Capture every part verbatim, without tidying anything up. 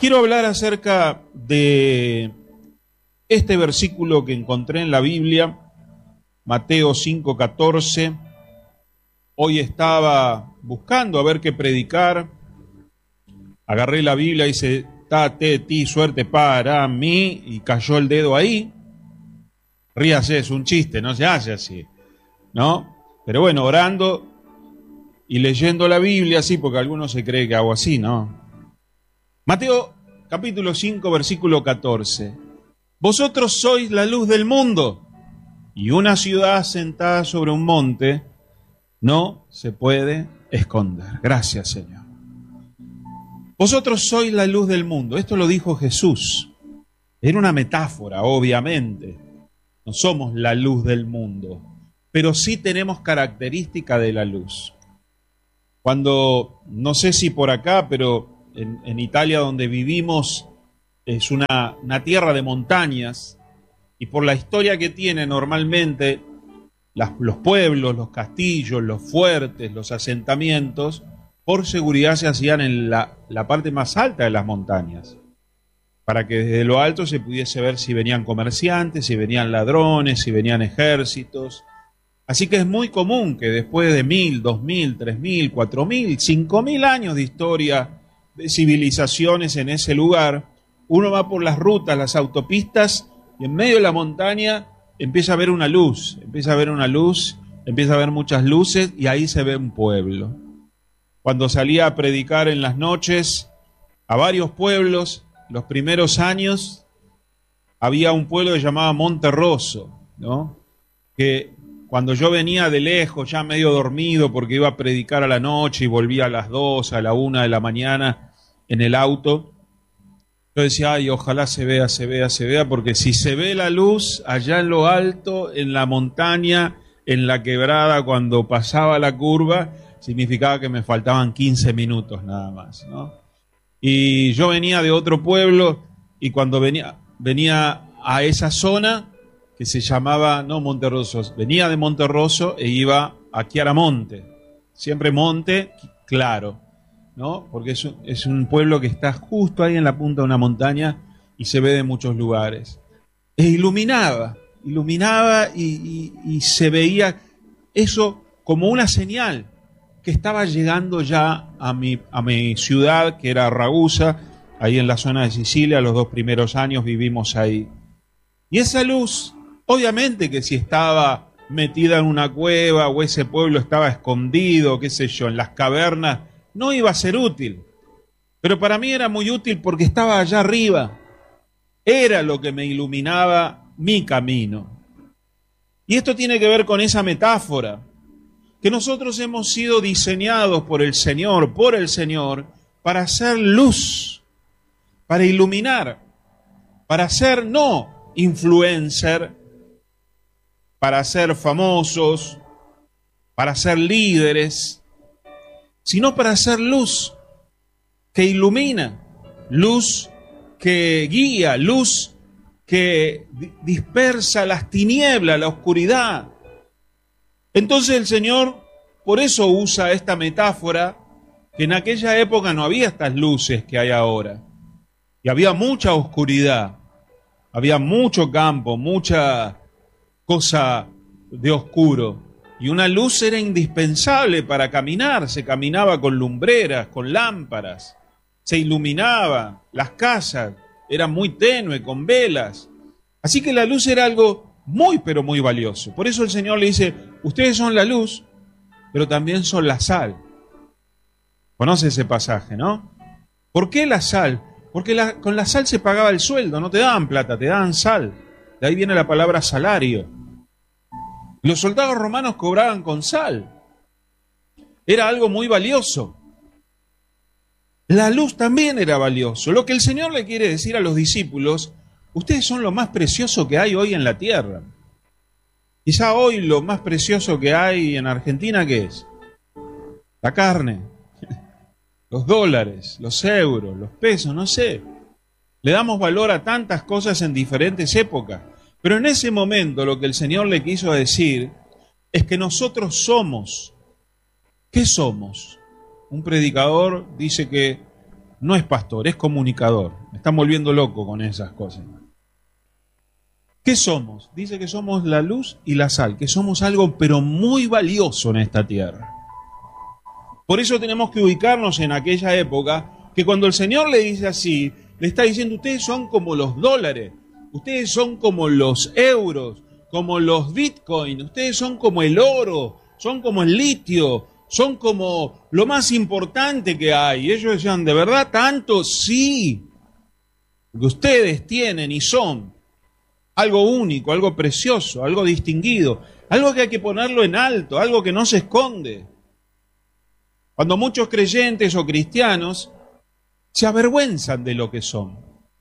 Quiero hablar acerca de este versículo que encontré en la Biblia, Mateo cinco catorce. Hoy estaba buscando a ver qué predicar. Agarré la Biblia y dice, tate, ti, suerte para mí, y cayó el dedo ahí. Ríase, es un chiste, no se hace así, ¿no? Pero bueno, orando y leyendo la Biblia así, porque algunos se cree que hago así, ¿no? Mateo capítulo cinco, versículo catorce. Vosotros sois la luz del mundo, y una ciudad sentada sobre un monte no se puede esconder. Gracias, Señor. Vosotros sois la luz del mundo. Esto lo dijo Jesús. Era una metáfora, obviamente. No somos la luz del mundo, pero sí tenemos característica de la luz. Cuando, no sé si por acá, pero en, en Italia donde vivimos es una, una tierra de montañas, y por la historia que tiene normalmente las, los pueblos, los castillos, los fuertes, los asentamientos, por seguridad se hacían en la, la parte más alta de las montañas, para que desde lo alto se pudiese ver si venían comerciantes, si venían ladrones, si venían ejércitos. Así que es muy común que después de mil, dos mil, tres mil, cuatro mil, cinco mil años de historia de civilizaciones en ese lugar, uno va por las rutas, las autopistas, y en medio de la montaña empieza a ver una luz, empieza a ver una luz, empieza a ver muchas luces, y ahí se ve un pueblo. Cuando salía a predicar en las noches a varios pueblos, los primeros años, había un pueblo que se llamaba Monterroso, ¿no? Que cuando yo venía de lejos, ya medio dormido, porque iba a predicar a la noche y volvía a las dos, a la una de la mañana en el auto, yo decía, ay, ojalá se vea, se vea, se vea, porque si se ve la luz allá en lo alto, en la montaña, en la quebrada, cuando pasaba la curva, significaba que me faltaban quince minutos nada más, ¿no? Y yo venía de otro pueblo, y cuando venía, venía a esa zona, que se llamaba, no Monterroso, venía de Monterroso e iba a Chiaramonte, siempre monte, claro, ¿no? Porque es un, es un pueblo que está justo ahí en la punta de una montaña y se ve de muchos lugares. E iluminaba, iluminaba y, y, y se veía eso como una señal que estaba llegando ya a mi, a mi ciudad, que era Ragusa, ahí en la zona de Sicilia. Los dos primeros años vivimos ahí. Y esa luz, obviamente que si estaba metida en una cueva o ese pueblo estaba escondido, qué sé yo, en las cavernas, no iba a ser útil. Pero para mí era muy útil porque estaba allá arriba. Era lo que me iluminaba mi camino. Y esto tiene que ver con esa metáfora, que nosotros hemos sido diseñados por el Señor, por el Señor, para hacer luz, para iluminar, para ser no influencer, para ser famosos, para ser líderes, sino para hacer luz que ilumina, luz que guía, luz que dispersa las tinieblas, la oscuridad. Entonces el Señor por eso usa esta metáfora, que en aquella época no había estas luces que hay ahora, y había mucha oscuridad, había mucho campo, mucha cosa de oscuro, y una luz era indispensable para caminar. Se caminaba con lumbreras, con lámparas, se iluminaba, las casas eran muy tenues, con velas. Así que la luz era algo muy, pero muy valioso. Por eso el Señor le dice, ustedes son la luz, pero también son la sal. Conoce ese pasaje, ¿no? ¿Por qué la sal? Porque la, con la sal se pagaba el sueldo, no te daban plata, te daban sal. De ahí viene la palabra salario. Los soldados romanos cobraban con sal. Era algo muy valioso. La luz también era valioso. Lo que el Señor le quiere decir a los discípulos, ustedes son lo más precioso que hay hoy en la tierra. Quizá hoy lo más precioso que hay en Argentina, ¿qué es? La carne, los dólares, los euros, los pesos, no sé. Le damos valor a tantas cosas en diferentes épocas. Pero en ese momento lo que el Señor le quiso decir es que nosotros somos. ¿Qué somos? Un predicador dice que no es pastor, es comunicador. Me están volviendo loco con esas cosas. ¿Qué somos? Dice que somos la luz y la sal, que somos algo pero muy valioso en esta tierra. Por eso tenemos que ubicarnos en aquella época que cuando el Señor le dice así, le está diciendo, ustedes son como los dólares, ustedes son como los euros, como los bitcoins, ustedes son como el oro, son como el litio, son como lo más importante que hay. Y ellos decían, ¿de verdad tanto? Sí, porque ustedes tienen y son algo único, algo precioso, algo distinguido, algo que hay que ponerlo en alto, algo que no se esconde. Cuando muchos creyentes o cristianos se avergüenzan de lo que son.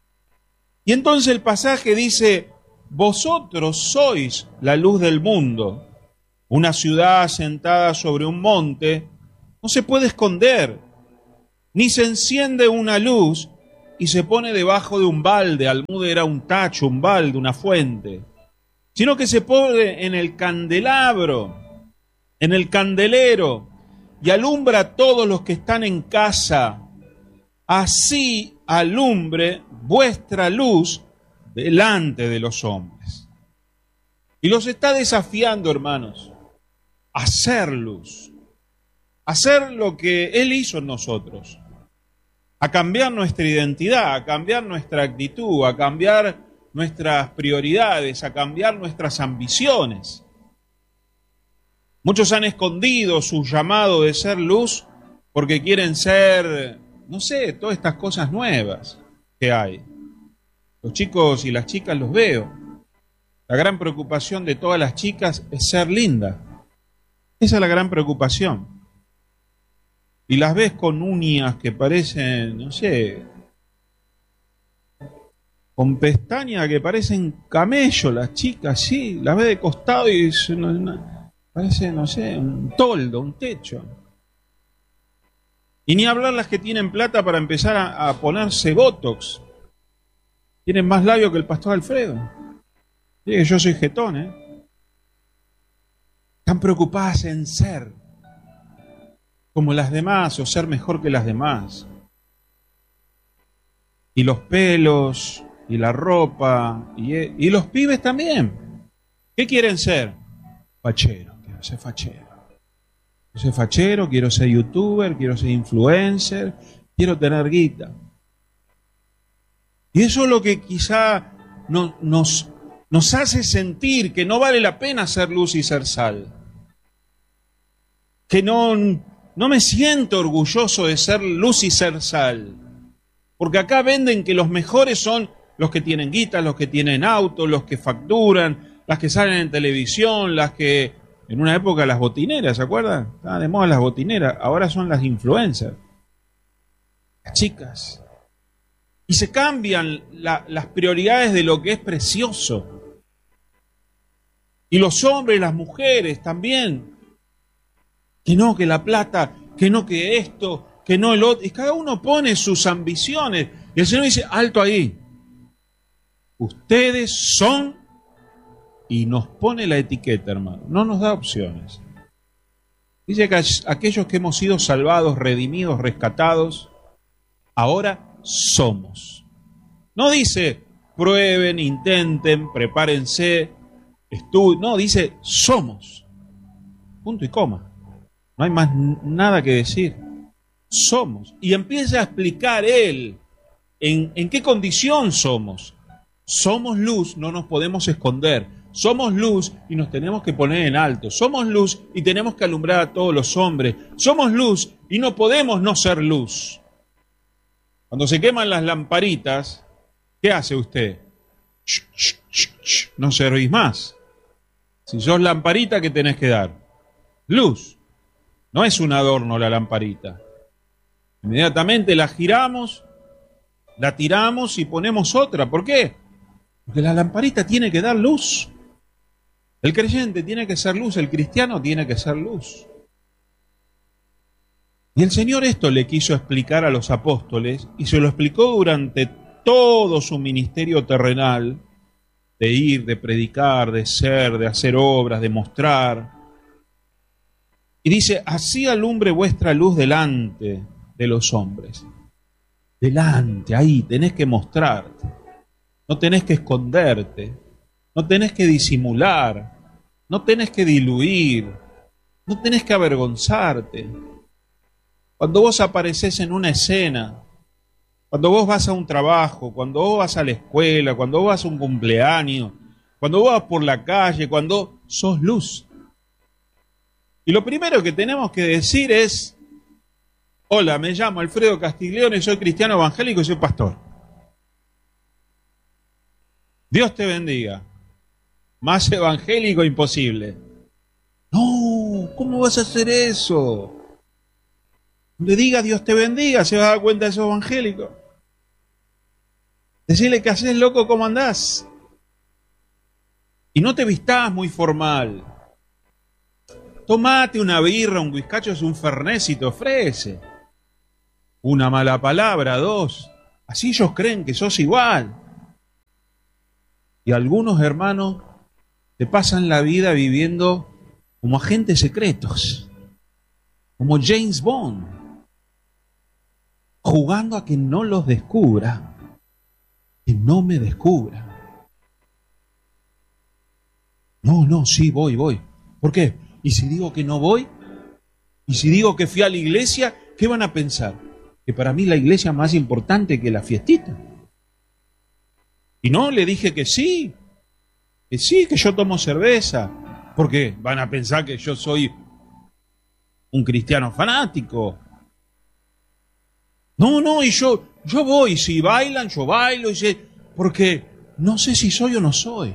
Y entonces el pasaje dice, vosotros sois la luz del mundo. Una ciudad asentada sobre un monte no se puede esconder, ni se enciende una luz y se pone debajo de un balde. Almude era un tacho, un balde, una fuente, sino que se pone en el candelabro, en el candelero, y alumbra a todos los que están en casa. Así alumbre vuestra luz delante de los hombres. Y los está desafiando, hermanos, a hacer luz, a hacer lo que Él hizo en nosotros, a cambiar nuestra identidad, a cambiar nuestra actitud, a cambiar nuestras prioridades, a cambiar nuestras ambiciones. Muchos han escondido su llamado de ser luz porque quieren ser, no sé, todas estas cosas nuevas que hay. Los chicos y las chicas los veo. La gran preocupación de todas las chicas es ser linda. Esa es la gran preocupación. Y las ves con uñas que parecen, no sé, con pestañas que parecen camello, las chicas, sí, las ves de costado y es una, una, parece, no sé, un toldo, un techo. Y ni hablar las que tienen plata para empezar a, a ponerse botox. Tienen más labio que el pastor Alfredo. Sí, yo soy jetón, ¿eh? Están preocupadas en ser como las demás o ser mejor que las demás. Y los pelos, y la ropa, y, y los pibes también. ¿Qué quieren ser? Fachero, quiero ser fachero. Quiero ser fachero, quiero ser youtuber, quiero ser influencer, quiero tener guita. Y eso es lo que quizá no, nos, nos hace sentir que no vale la pena ser luz y ser sal. Que no, no me siento orgulloso de ser luz y ser sal. Porque acá venden que los mejores son los que tienen guita, los que tienen auto, los que facturan, las que salen en televisión, las que... En una época las botineras, ¿se acuerdan? Estaban de moda las botineras, ahora son las influencers. Las chicas. Y se cambian la, las prioridades de lo que es precioso. Y los hombres y las mujeres también. Que no, que la plata, que no, que esto, que no el otro. Y cada uno pone sus ambiciones. Y el Señor dice, alto ahí. Ustedes son... Y nos pone la etiqueta, hermano. No nos da opciones. Dice que aquellos que hemos sido salvados, redimidos, rescatados, ahora somos. No dice, prueben, intenten, prepárense, estudien. No, dice, somos. Punto y coma. No hay más nada que decir. Somos. Y empieza a explicar él en, en qué condición somos. Somos luz, no nos podemos esconder. Somos luz y nos tenemos que poner en alto. Somos luz y tenemos que alumbrar a todos los hombres. Somos luz y no podemos no ser luz. Cuando se queman las lamparitas, ¿qué hace usted? Sh, sh, sh, sh. No servís más. Si sos lamparita, ¿qué tenés que dar? Luz. No es un adorno la lamparita. Inmediatamente la giramos, la tiramos y ponemos otra. ¿Por qué? Porque la lamparita tiene que dar luz. El creyente tiene que ser luz, el cristiano tiene que ser luz. Y el Señor esto le quiso explicar a los apóstoles y se lo explicó durante todo su ministerio terrenal, de ir, de predicar, de ser, de hacer obras, de mostrar. Y dice, así alumbre vuestra luz delante de los hombres. delante, ahí, tenés que mostrarte. No tenés que esconderte, no tenés que disimular, no tenés que diluir, no tenés que avergonzarte. Cuando vos aparecés en una escena, cuando vos vas a un trabajo, cuando vos vas a la escuela, cuando vos vas a un cumpleaños, cuando vos vas por la calle, cuando sos luz. Y lo primero que tenemos que decir es: hola, me llamo Alfredo Castiglione, soy cristiano evangélico y soy pastor. Dios te bendiga. Más evangélico imposible. No, ¿cómo vas a hacer eso? Le diga Dios te bendiga, se va a dar cuenta de eso evangélico. Decirle que haces, loco, ¿cómo andás? Y no te vistás muy formal. Tomate una birra, un whiskacho, es un fernet y te ofrece. Una mala palabra, dos. Así ellos creen que sos igual. Y algunos hermanos te pasan la vida viviendo como agentes secretos, como James Bond, jugando a que no los descubra, que no me descubra. No, no, sí, voy, voy. ¿Por qué? ¿Y si digo que no voy? ¿Y si digo que fui a la iglesia? ¿Qué van a pensar? Que para mí la iglesia es más importante que la fiestita. Y no, le dije que sí, que sí, que yo tomo cerveza. ¿Por qué? Van a pensar que yo soy un cristiano fanático. No, no, y yo, yo voy, si bailan, yo bailo, y sé, porque no sé si soy o no soy.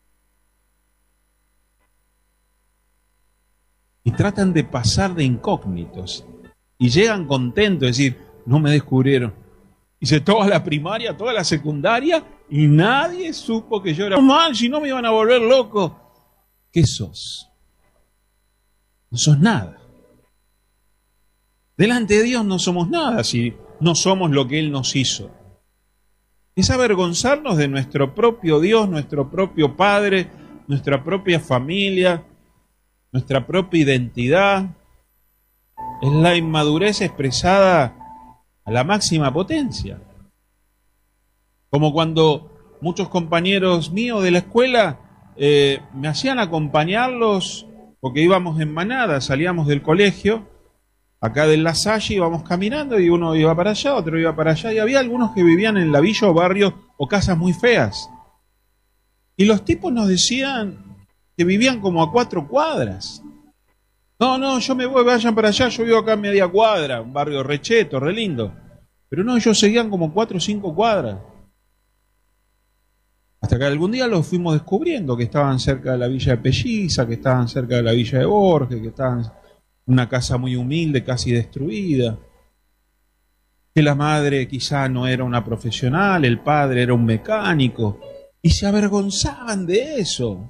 Y tratan de pasar de incógnitos. Y llegan contentos, es decir, no me descubrieron. Hice toda la primaria, toda la secundaria, y nadie supo que yo era mal, si no me iban a volver loco. ¿Qué sos? No sos nada. Delante de Dios no somos nada si no somos lo que Él nos hizo. Es avergonzarnos de nuestro propio Dios, nuestro propio Padre, nuestra propia familia, nuestra propia identidad. Es la inmadurez expresada a la máxima potencia. Como cuando muchos compañeros míos de la escuela eh, me hacían acompañarlos porque íbamos en manada, salíamos del colegio, acá del La Salle, íbamos caminando y uno iba para allá, otro iba para allá, y había algunos que vivían en la villa o barrio o casas muy feas. Y los tipos nos decían que vivían como a cuatro cuadras. No, no, yo me voy, vayan para allá, yo vivo acá a media cuadra, un barrio recheto, re lindo. Pero no, ellos seguían como cuatro o cinco cuadras. Hasta que algún día los fuimos descubriendo, que estaban cerca de la villa de Pelliza, que estaban cerca de la villa de Borges, que estaban en una casa muy humilde, casi destruida. Que la madre quizá no era una profesional, el padre era un mecánico. Y se avergonzaban de eso.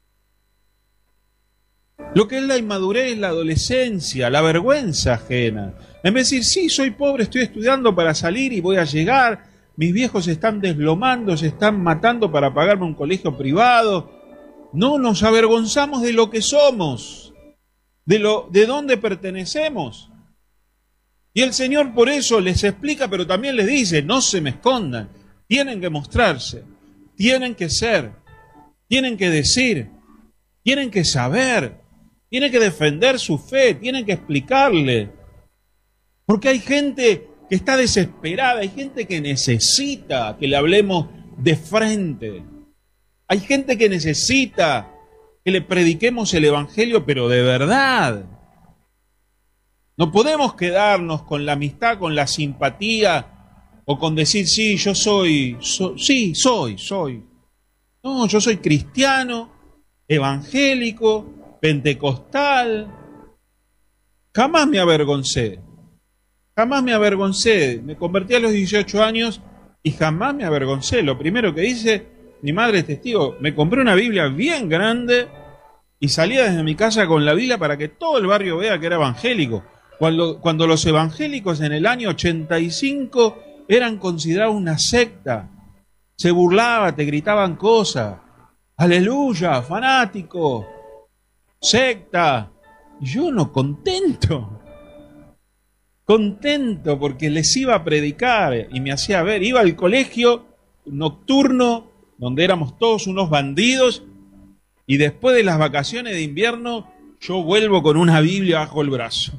Lo que es la inmadurez, la adolescencia, la vergüenza ajena. En vez de decir, sí, soy pobre, estoy estudiando para salir y voy a llegar, mis viejos se están deslomando, se están matando para pagarme un colegio privado. No, nos avergonzamos de lo que somos, de, lo, de dónde pertenecemos. Y el Señor por eso les explica, pero también les dice, no se me escondan, tienen que mostrarse, tienen que ser, tienen que decir, tienen que saber. Tienen que defender su fe, tienen que explicarle. Porque hay gente que está desesperada, hay gente que necesita que le hablemos de frente. Hay gente que necesita que le prediquemos el Evangelio, pero de verdad. No podemos quedarnos con la amistad, con la simpatía, o con decir, sí, yo soy, so, sí, soy, soy. No, yo soy cristiano, evangélico, pentecostal. Jamás me avergoncé. Jamás me avergoncé. Me convertí a los dieciocho años y jamás me avergoncé. Lo primero que hice, mi madre es testigo, me compré una Biblia bien grande y salía desde mi casa con la Biblia para que todo el barrio vea que era evangélico. Cuando, cuando los evangélicos en el año ochenta y cinco eran considerados una secta. Se burlaba, te gritaban cosas. Aleluya, fanático. Secta. Y yo no contento. contento porque les iba a predicar y me hacía ver. Iba al colegio nocturno donde éramos todos unos bandidos y después de las vacaciones de invierno yo vuelvo con una Biblia bajo el brazo.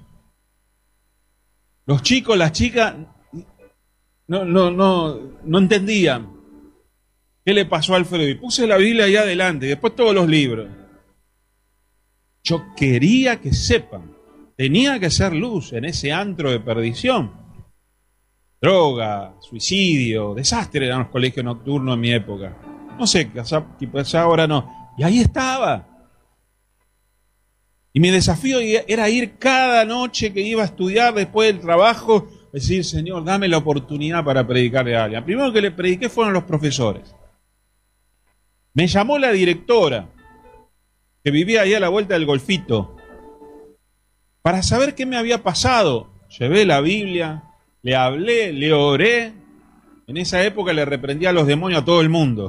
Los chicos, las chicas no, no, no, no entendían qué le pasó a Alfredo. Y puse la Biblia ahí adelante y después todos los libros. Yo quería que sepan, tenía que ser luz en ese antro de perdición. Droga, suicidio, desastre eran los colegios nocturnos en mi época. No sé, quizás ahora no. Y ahí estaba. Y mi desafío era ir cada noche que iba a estudiar después del trabajo, decir, Señor, dame la oportunidad para predicarle a alguien. El primero que le prediqué fueron los profesores. Me llamó la directora, que vivía ahí a la vuelta del Golfito, para saber qué me había pasado. Llevé la Biblia, le hablé, le oré. En esa época le reprendía a los demonios a todo el mundo.